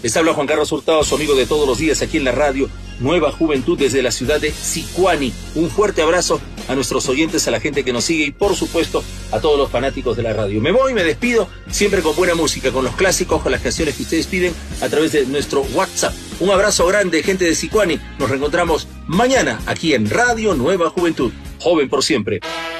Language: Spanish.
Les habla Juan Carlos Hurtado, su amigo de todos los días aquí en la radio Nueva Juventud desde la ciudad de Sicuani. Un fuerte abrazo a nuestros oyentes, a la gente que nos sigue y por supuesto a todos los fanáticos de la radio. Me voy, me despido, siempre con buena música, con los clásicos, con las canciones que ustedes piden a través de nuestro WhatsApp. Un abrazo grande, gente de Sicuani. Nos reencontramos mañana aquí en Radio Nueva Juventud. Joven por siempre.